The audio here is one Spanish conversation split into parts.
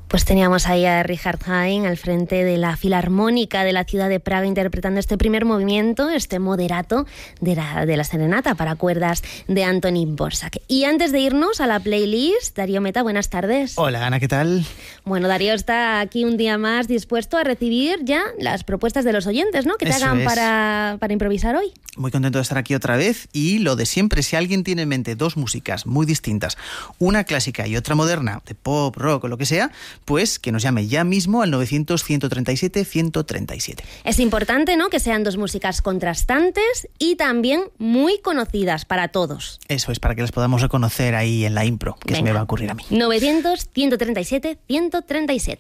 Pues teníamos ahí a Richard Haydn al frente de la Filarmónica de la ciudad de Praga interpretando este primer movimiento, este moderato de la serenata para cuerdas de Antonín Dvořák. Y antes de irnos a la playlist, Darío Meta, buenas tardes. Hola Ana, ¿qué tal? Bueno, Darío está aquí un día más dispuesto a recibir ya las propuestas de los oyentes, ¿no? Que te hagan para improvisar hoy. Muy contento de estar aquí otra vez y lo de siempre, si alguien tiene en mente dos músicas muy distintas, una clásica y otra moderna, de pop, rock o lo que sea, pues que nos llame ya mismo al 900-137-137. Es importante, ¿no?, que sean dos músicas contrastantes y también muy conocidas para todos. Eso es, para que las podamos reconocer ahí en la impro, que se me va a ocurrir a mí. 900-137-137.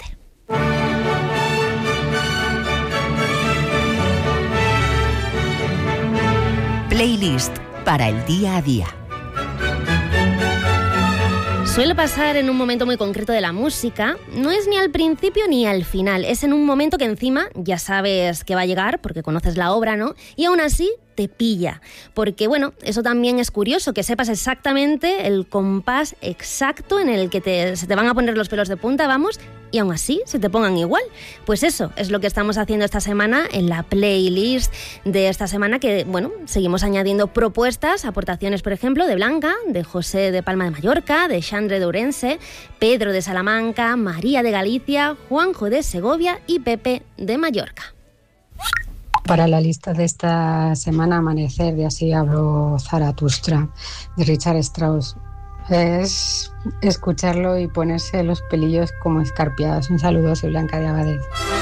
Playlist para el día a día. Suele pasar en un momento muy concreto de la música, no es ni al principio ni al final, es en un momento que encima ya sabes que va a llegar porque conoces la obra, ¿no? Y aún así te pilla, porque bueno, eso también es curioso, que sepas exactamente el compás exacto en el que se te van a poner los pelos de punta, vamos, y aún así se te pongan igual. Pues eso es lo que estamos haciendo esta semana en la playlist de esta semana, que bueno, seguimos añadiendo propuestas, aportaciones, por ejemplo, de Blanca, de José de Palma de Mallorca, de Xandre de Ourense, Pedro de Salamanca, María de Galicia, Juanjo de Segovia y Pepe de Mallorca. Para la lista de esta semana, Amanecer, de Así habló Zaratustra, de Richard Strauss. Es escucharlo y ponerse los pelillos como escarpiados. Un saludo, soy Blanca de Abadez.